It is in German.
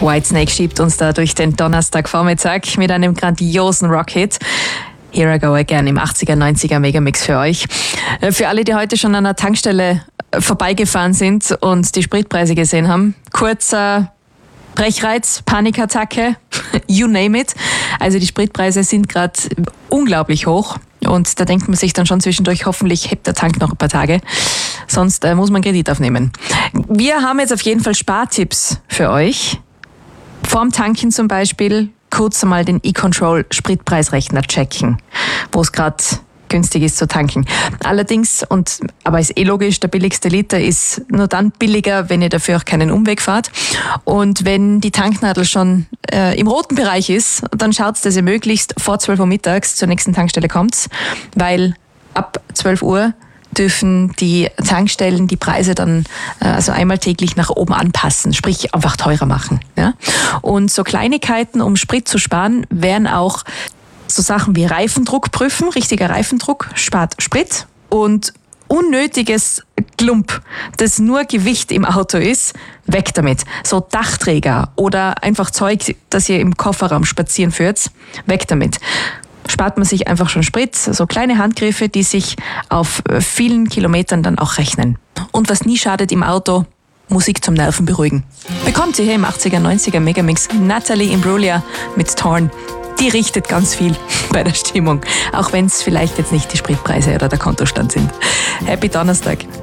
Whitesnake schiebt uns da durch den Donnerstagvormittag mit einem grandiosen Rockhit. Here I Go Again im 80er, 90er Megamix für euch. Für alle, die heute schon an der Tankstelle vorbeigefahren sind und die Spritpreise gesehen haben, kurzer Brechreiz, Panikattacke, you name it. Also die Spritpreise sind gerade unglaublich hoch und da denkt man sich dann schon zwischendurch, hoffentlich hebt der Tank noch ein paar Tage, sonst muss man Kredit aufnehmen. Wir haben jetzt auf jeden Fall Spartipps für euch. Vorm Tanken zum Beispiel kurz einmal den eControl Spritpreisrechner checken, wo es gerade günstig ist zu tanken. Allerdings, aber ist logisch, der billigste Liter ist nur dann billiger, wenn ihr dafür auch keinen Umweg fahrt. Und wenn die Tanknadel schon im roten Bereich ist, dann schaut, dass ihr möglichst vor 12 Uhr mittags zur nächsten Tankstelle kommt, weil ab 12 Uhr dürfen die Tankstellen die Preise dann also einmal täglich nach oben anpassen, sprich einfach teurer machen. Ja? Und so Kleinigkeiten, um Sprit zu sparen, wären auch so Sachen wie Reifendruck prüfen. Richtiger Reifendruck spart Sprit und unnötiges Klump, das nur Gewicht im Auto ist, weg damit. So Dachträger oder einfach Zeug, das ihr im Kofferraum spazieren führt, weg damit. Spart man sich einfach schon Sprit, so kleine Handgriffe, die sich auf vielen Kilometern dann auch rechnen. Und was nie schadet im Auto, Musik zum Nerven beruhigen. Bekommt ihr hier im 80er, 90er Megamix Natalie Imbruglia mit Torn. Die richtet ganz viel bei der Stimmung, auch wenn es vielleicht jetzt nicht die Spritpreise oder der Kontostand sind. Happy Donnerstag.